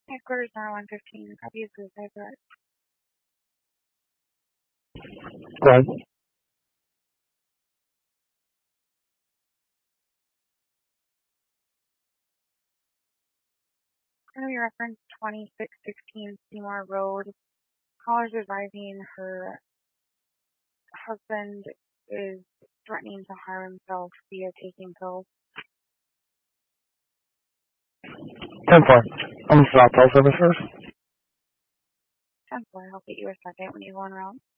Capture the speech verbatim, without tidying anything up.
Headquarters nine one fifteen. Copy of suicide threat. Go ahead. Currently reference twenty-six sixteen Seymour Road. Callers advising her husband is threatening to harm himself via taking pills. ten four. I'm South Health Services. ten four. I'll get you a second when you go on route.